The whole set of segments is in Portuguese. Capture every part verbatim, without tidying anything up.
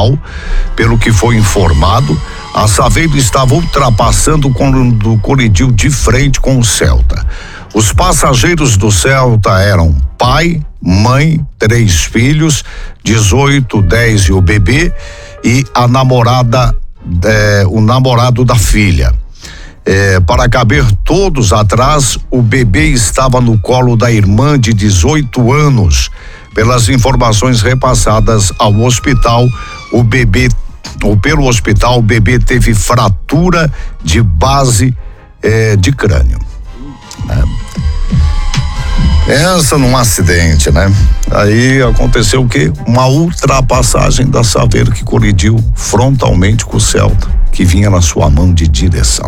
hospital. Pelo que foi informado, a Saveiro estava ultrapassando quando colidiu de frente com o Celta. Os passageiros do Celta eram pai, mãe, três filhos, dezoito, dez e o bebê, e a namorada, é, o namorado da filha. É, para caber todos atrás, o bebê estava no colo da irmã de dezoito anos. Pelas informações repassadas ao hospital, o bebê, ou pelo hospital, o bebê teve fratura de base é, de crânio. Pensa num acidente, né? Aí aconteceu o quê? Uma ultrapassagem da Saveiro que colidiu frontalmente com o Celta, que vinha na sua mão de direção.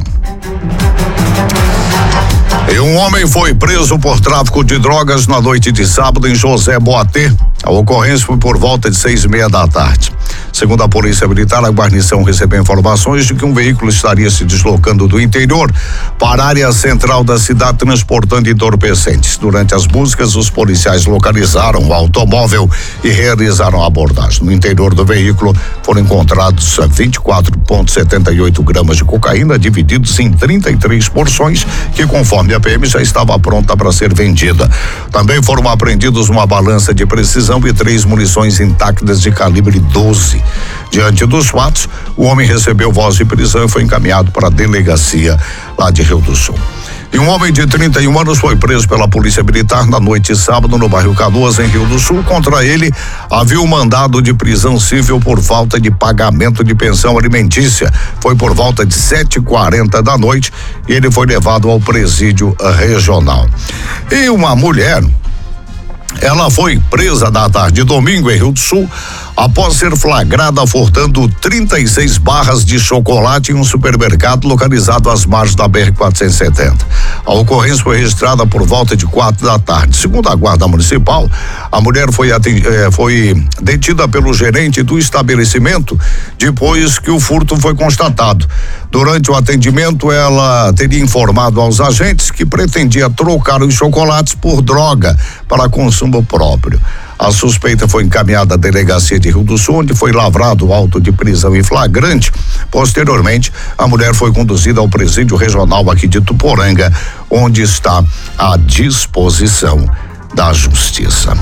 E um homem foi preso por tráfico de drogas na noite de sábado em José Boatê. A ocorrência foi por volta de seis e meia da tarde. Segundo a Polícia Militar, a guarnição recebeu informações de que um veículo estaria se deslocando do interior para a área central da cidade transportando entorpecentes. Durante as buscas, os policiais localizaram o automóvel e realizaram a abordagem. No interior do veículo foram encontrados vinte e quatro vírgula setenta e oito gramas de cocaína divididos em trinta e três porções que, conforme a P M, já estava pronta para ser vendida. Também foram apreendidos uma balança de precisão e três munições intactas de calibre doze. Diante dos fatos, o homem recebeu voz de prisão e foi encaminhado para a delegacia lá de Rio do Sul. E um homem de trinta e um anos foi preso pela Polícia Militar na noite de sábado no bairro Canoas, em Rio do Sul. Contra ele havia um mandado de prisão civil por falta de pagamento de pensão alimentícia. Foi por volta de sete e quarenta da noite e ele foi levado ao presídio regional. E uma mulher, ela foi presa na tarde de domingo em Rio do Sul após ser flagrada furtando trinta e seis barras de chocolate em um supermercado localizado às margens da B R quatrocentos e setenta. A ocorrência foi registrada por volta de quatro da tarde. Segundo a Guarda Municipal, a mulher foi, eh, foi detida pelo gerente do estabelecimento depois que o furto foi constatado. Durante o atendimento, ela teria informado aos agentes que pretendia trocar os chocolates por droga para consumo próprio. A suspeita foi encaminhada à delegacia de Rio do Sul, onde foi lavrado o auto de prisão em flagrante. Posteriormente, a mulher foi conduzida ao presídio regional aqui de Ituporanga, onde está à disposição da justiça.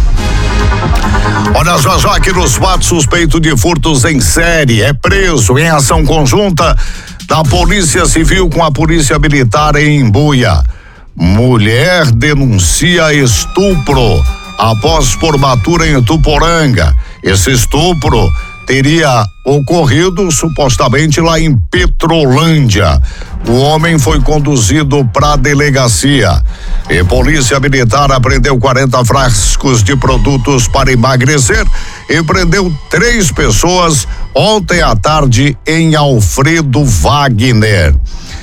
Olha, já já aqui nos fatos, suspeito de furtos em série é preso em ação conjunta da Polícia Civil com a Polícia Militar em Imbuia. Mulher denuncia estupro após formatura em Ituporanga. Esse estupro teria ocorrido supostamente lá em Petrolândia. O homem foi conduzido para a delegacia e Polícia Militar apreendeu quarenta frascos de produtos para emagrecer e prendeu três pessoas ontem à tarde em Alfredo Wagner.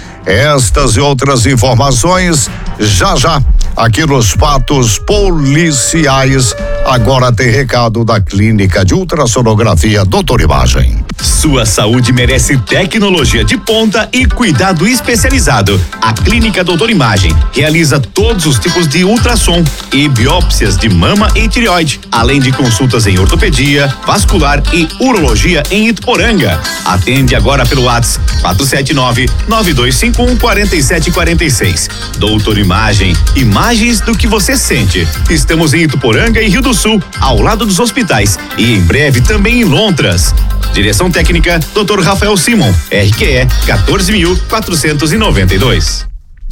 Estas e outras informações já já aqui nos fatos policiais. Agora tem recado da Clínica de Ultrassonografia Doutor Imagem. Sua saúde merece tecnologia de ponta e cuidado especializado. A Clínica Doutor Imagem realiza todos os tipos de ultrassom e biópsias de mama e tireoide, além de consultas em ortopedia, vascular e urologia em Ituporanga. Atende agora pelo WhatsApp quatro sete nove, nove dois cinco um, quatro sete quatro seis. Doutor Imagem, imagens do que você sente. Estamos em Ituporanga e Rio do Sul, ao lado dos hospitais, e em breve também em Lontras. Direção técnica, doutor Rafael Simon, R Q E quatorze mil quatrocentos e noventa e dois.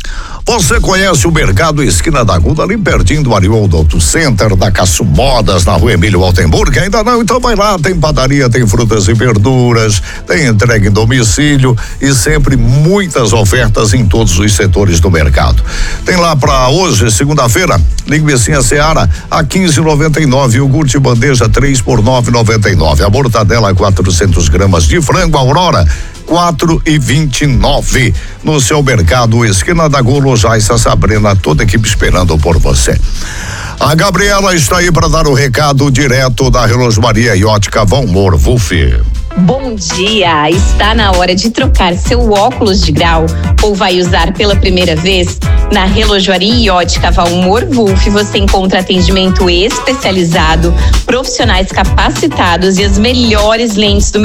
Você conhece o Mercado Esquina da Aguda, ali pertinho do Arioldo Auto Center, da Caçu Modas, na rua Emílio Altenburg? Ainda não? Então vai lá, tem padaria, tem frutas e verduras, tem entrega em domicílio e sempre muitas ofertas em todos os setores do mercado. Tem lá para hoje, segunda-feira, linguiça Seara a quinze reais e noventa e nove, iogurte bandeja três por nove reais e noventa e nove, a mortadela quatrocentos gramas de frango Aurora quatro e vinte e nove. No seu Mercado Esquina da Golo, Jaissa, Sabrina, toda a equipe esperando por você. A Gabriela está aí para dar o recado direto da Relojoaria e Ótica Valmor Wolf. Bom dia! Está na hora de trocar seu óculos de grau ou vai usar pela primeira vez? Na Relojoaria e Ótica Valmor Wolf você encontra atendimento especializado, profissionais capacitados e as melhores lentes do